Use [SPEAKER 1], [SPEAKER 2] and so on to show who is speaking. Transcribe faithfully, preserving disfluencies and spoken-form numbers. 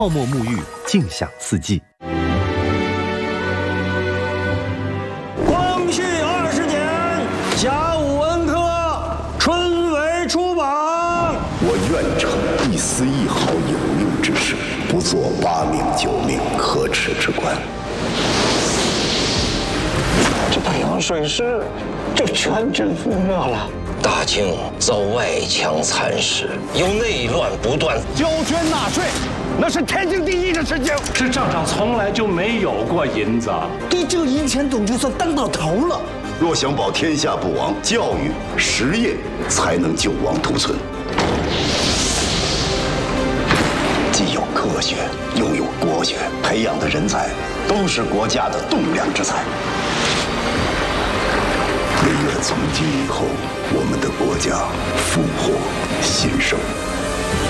[SPEAKER 1] 泡沫沐浴，尽享四季。
[SPEAKER 2] 光绪二十年，甲午文科春闱出版。
[SPEAKER 3] 我愿成一丝一毫有用之事，不做八命九命可耻之官。
[SPEAKER 2] 这太阳水师就全军覆没了。
[SPEAKER 4] 大清遭外强蚕食，由内乱不断，
[SPEAKER 2] 交捐纳税，那是天经地义的事情。
[SPEAKER 5] 这账上从来就没有过银子。
[SPEAKER 2] 对这个银钱总就算当到头了。
[SPEAKER 3] 若想保天下不亡，教育实业才能救亡图存。既有科学，又有国学，培养的人才都是国家的栋梁之才。唯愿从今以后，我们的国家富获兴盛。